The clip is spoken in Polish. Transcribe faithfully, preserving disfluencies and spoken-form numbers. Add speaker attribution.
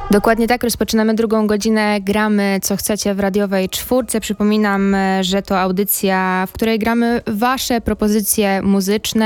Speaker 1: Dokładnie tak, rozpoczynamy drugą godzinę. Gramy co chcecie w radiowej czwórce. Przypominam, że to audycja, w której gramy wasze propozycje muzyczne.